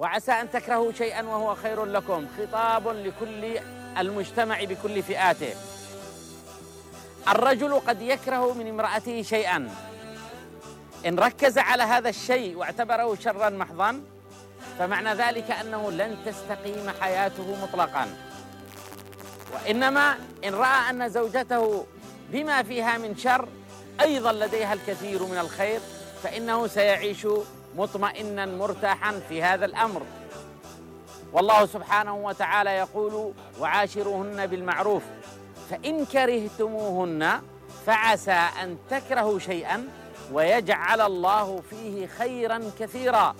وعسى أن تكرهوا شيئا وهو خير لكم، خطاب لكل المجتمع بكل فئاته. الرجل قد يكره من امرأته شيئا، إن ركز على هذا الشيء واعتبره شرا محضا فمعنى ذلك أنه لن تستقيم حياته مطلقا. وإنما إن رأى أن زوجته بما فيها من شر أيضا لديها الكثير من الخير فإنه سيعيش مطمئنا مرتاحا في هذا الأمر. والله سبحانه وتعالى يقول: وعاشروهن بالمعروف فإن كرهتموهن فعسى أن تكرهوا شيئا ويجعل الله فيه خيرا كثيرا.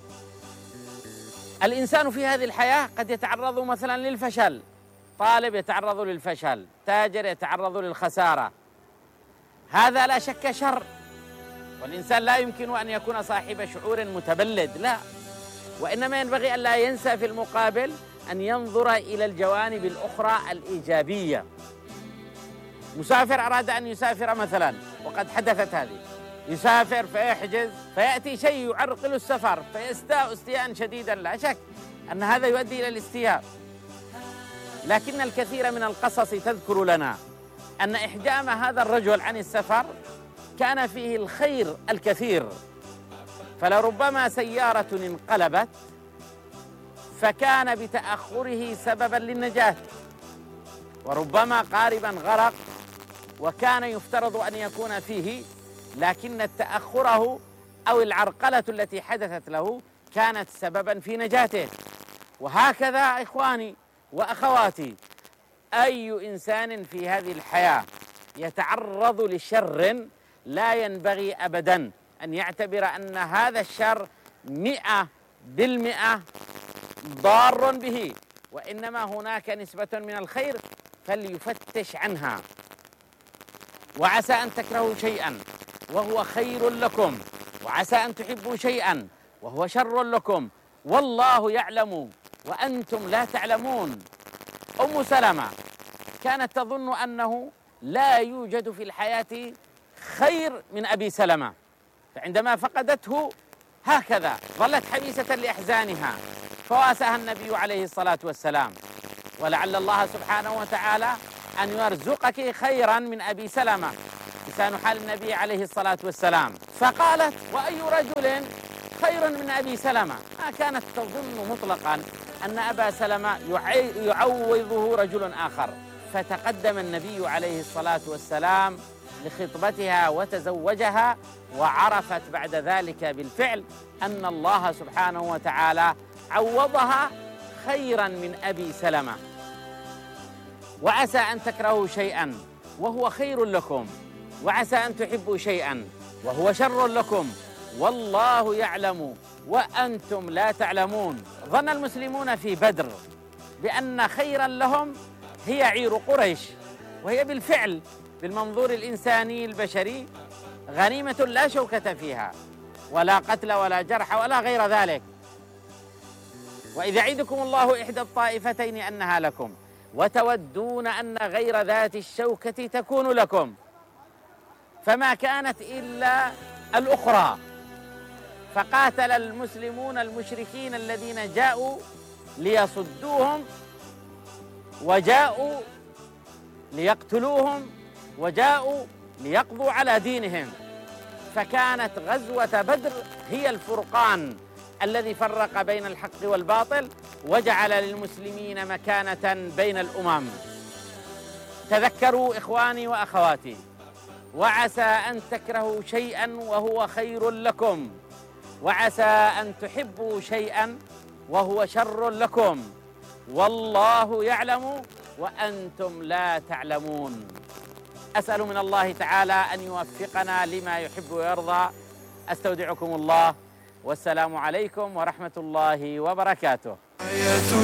الإنسان في هذه الحياة قد يتعرض مثلا للفشل، طالب يتعرض للفشل، تاجر يتعرض للخسارة، هذا لا شك شر، والإنسان لا يمكن أن يكون صاحب شعور متبلد، لا، وإنما ينبغي أن لا ينسى في المقابل أن ينظر إلى الجوانب الأخرى الإيجابية. مسافر أراد أن يسافر مثلا، وقد حدثت هذه، يسافر فيحجز فيأتي شيء يعرقل السفر فيستاء استياء شديدا، لا شك أن هذا يؤدي إلى الاستياء. لكن الكثير من القصص تذكر لنا أن إحجام هذا الرجل عن السفر كان فيه الخير الكثير، فلربما سيارة انقلبت فكان بتأخره سببا للنجاة، وربما قاربا غرق وكان يفترض أن يكون فيه، لكن تأخره أو العرقلة التي حدثت له كانت سببا في نجاته. وهكذا إخواني وأخواتي، أي إنسان في هذه الحياة يتعرض لشر لا ينبغي أبدا أن يعتبر أن هذا الشر 100% ضار به، وإنما هناك نسبة من الخير فليفتش عنها. وعسى أن تكرهوا شيئا وهو خير لكم، وعسى أن تحبوا شيئا وهو شر لكم، والله يعلم وأنتم لا تعلمون. أم سلمة كانت تظن أنه لا يوجد في الحياة خير من أبي سلمة، فعندما فقدته هكذا ظلت حبيسة لأحزانها، فواساها النبي عليه الصلاة والسلام، ولعل الله سبحانه وتعالى أن يرزقك خيرا من أبي سلمة، لسان حال النبي عليه الصلاة والسلام. فقالت: وأي رجل خير من أبي سلمة؟ ما كانت تظن مطلقا أن أبا سلمة يعوضه رجل آخر. فتقدم النبي عليه الصلاة والسلام لخطبتها وتزوجها، وعرفت بعد ذلك بالفعل أن الله سبحانه وتعالى عوضها خيرا من أبي سلمة. وعسى أن تكرهوا شيئا وهو خير لكم، وعسى أن تحبوا شيئا وهو شر لكم، والله يعلم وأنتم لا تعلمون. ظن المسلمون في بدر بأن خيرا لهم هي عير قريش، وهي بالفعل بالمنظور الإنساني البشري غنيمة لا شوكة فيها، ولا قتل ولا جرح ولا غير ذلك. وإذ يعدكم الله إحدى الطائفتين أنها لكم وتودون أن غير ذات الشوكة تكون لكم، فما كانت إلا الأخرى، فقاتل المسلمون المشركين الذين جاءوا ليصدوهم وجاءوا ليقتلوهم وجاءوا ليقضوا على دينهم. فكانت غزوة بدر هي الفرقان الذي فرق بين الحق والباطل وجعل للمسلمين مكانة بين الأمم. تذكروا إخواني وأخواتي، وعسى أن تكرهوا شيئا وهو خير لكم، وعسى أن تحبوا شيئا وهو شر لكم، والله يعلم وأنتم لا تعلمون. أسأل من الله تعالى أن يوفقنا لما يحب ويرضى. أستودعكم الله، والسلام عليكم ورحمة الله وبركاته.